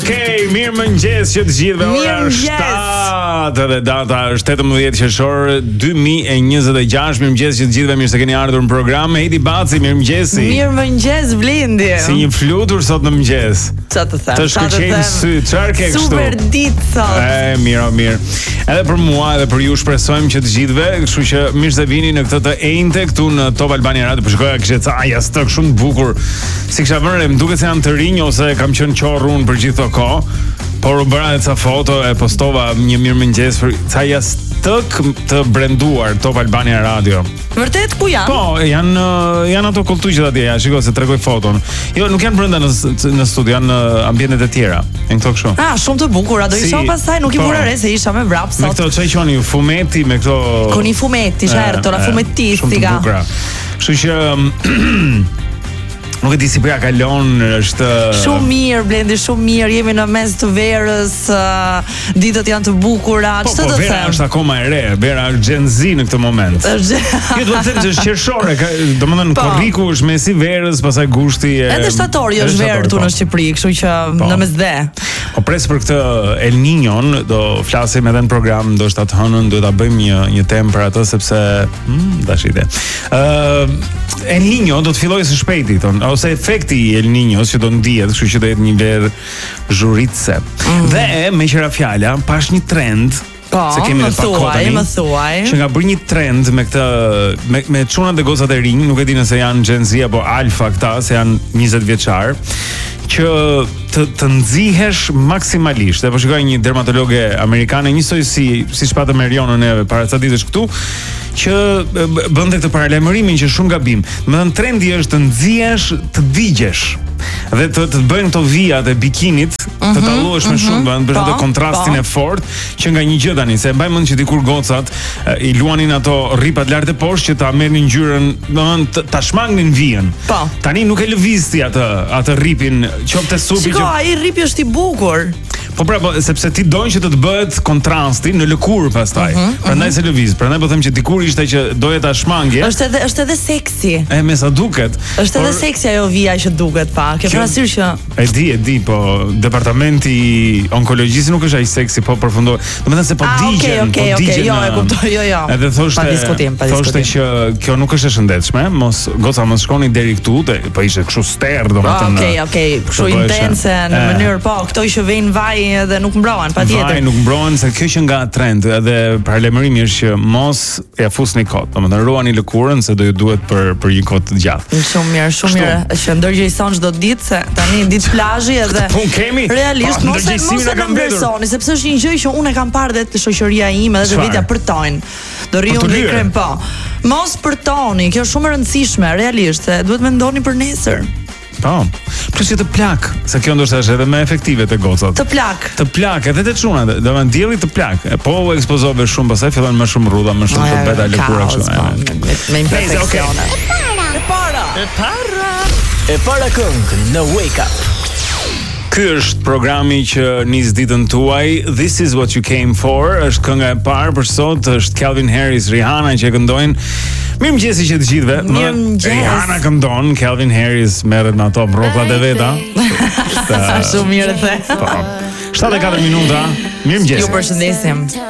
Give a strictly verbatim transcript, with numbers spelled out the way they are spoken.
Okej, mirëmëngjes që të gjithëve. Ora është shtatë dhe data është tetëmbëdhjetë qershor dy mijë e njëzet e gjashtë. Mirëmëngjes që të gjithëve, mirë se keni ardhur në program. Edi Baci, mirëmëngjesi. Mirëmëngjes Blendi. Si një flutur sot në mëngjes. Çfarë të them? Të shkëlqejnë sy, çfarë ke kështu? Super ditë sot. E, mirë, mirë. Edhe për mua edhe për ju shpresojmë që të gjithëve, kështu që mirë se vini në këtë të enjte këtu në Top Albania Radio. Po shikoja kishte ca aja stok shumë të bukur. Si kisha vënë, më duket se janë të rinj ose kam qenë qorrun për gjithë këto kohë. Por u bëra ca foto e postova një mirëmëngjes për ca jastëk të brenduar Top Albania Radio. Vërtet ku janë? Po, janë janë ato koltuqet atje, ja, shikoj se tregoj foton. Jo, nuk janë brenda në në studio, janë në ambientet e tjera. Janë këto kështu. Ah, shumë të bukura. Do i shoh pastaj, nuk i po, vura re se isha me vrap sot. Me këto çaj quani fumeti, me këto Con i fumetti, certo, la fumettistica. Shumë të bukura. Kështu që nuk e di si po ja kalon, është shumë mirë Blendi, shumë mirë. Jemi në mes të verës, uh, ditët janë të bukura. Po, Ç'të po, të them? vera është akoma e re, vera është Gen Z në këtë moment. Është Jo, do të them se është qershore, domethënë korriku është mesi verës, pastaj gushti e Edhe shtatori është verë këtu në Shqipëri, kështu që po, në mesdhe. Po pres për këtë El Niñon, do flasim edhe në program, ndoshta të hënën duhet ta bëjmë një një temë për atë sepse hm, dashite. Ë uh, El Niño do të fillojë së shpejti ton, ose efekti i El Niños që do ndihet, kështu që do jetë një vlerë zhuritse. Mm. Dhe me qira fjala, pash një trend. Po, se kemi më edhe pak kohë thuaj, tani, më thuaj. që nga bërë një trend me këtë me me çunat dhe gozat e rinj, nuk e di nëse janë Gen Z apo Alpha këta, se janë njëzet vjeçar, që të të nxihesh maksimalisht. E po shikoj një dermatologe amerikane, njësoj si si shpatë Merionën neve para ca ditësh këtu, që bënte këtë paralajmërimin që shumë gabim. Domethënë trendi është të nxihesh, të digjesh. Dhe të të bëjnë këto vijat e bikinit, të talluesh me shumë, do të bësh ato kontrastin e fortë që nga një gjë tani, se mbaj mend që dikur gocat i luanin ato rripat lart e poshtë që ta merrnin ngjyrën, domethënë ta shmangnin vijën. Po. Tani nuk e lëvizti atë atë rripin, qoftë supi që Shiko, ai rripi është i bukur. Po pra, po, sepse ti donjë që të të bëhet kontrasti në lëkurë pastaj. Uh -huh, prandaj uh -huh. se lëviz. Prandaj po them që dikur ishte që doje ta shmangje. Është edhe është edhe seksi. E me sa duket. Është edhe seksi ajo vija që duket pa. Ke parasysh që E di, e di, po departamenti i onkologjisë nuk është ai seksi, po përfundoi. Domethënë se po digjen, okay, po okay, digjen. jo, e kuptoj, jo, jo. Edhe thoshte, pa diskutim, pa thoshte diskutim. që kjo nuk është e shëndetshme, mos goca mos shkoni deri këtu, te, po ishte kështu ster, domethënë. Okej, okej, kështu intense në mënyrë, po, këto që vejnë vaj edhe nuk mbrohen, patjetër. Vaj nuk mbrohen, se kjo që nga trend, edhe paralajmërimi është që mos ja fusni kot, domethënë ruani lëkurën se do ju duhet për për një kohë të gjatë. Shumë mirë, shumë mirë. Që ndërgjegjson çdo ditë se tani ditë plazhi edhe pun kemi. Realisht mos e mos e ndërsoni, sepse është një gjë që unë e kam parë dhe të shoqëria ime dhe të vetja përtojnë. Do rriun dhe krem, po. Mos përtoni, kjo është shumë e rëndësishme, realisht, se duhet mendoni për nesër. Po. Plus që të plak, se kjo ndoshta është edhe më efektive te gocat. Të plak. Të plak, edhe te çunat, do të dielli të plak. E po u ekspozove shumë, pastaj fillon më shumë rrudha, më shumë të beta lëkura kështu. Me imperfeksione. E para. E para. E para këngë në Wake Up. Ky është programi që nis ditën tuaj. This is what you came for. Është kënga e parë për sot, është Calvin Harris, Rihanna që këndojnë. Mirëmëngjesi që të gjithëve. Rihanna këndon, Calvin Harris merret me ato broklat e veta. Shumë mirë the. Po. shtatëdhjetë e katër minuta. Mirëmëngjes. Ju përshëndesim.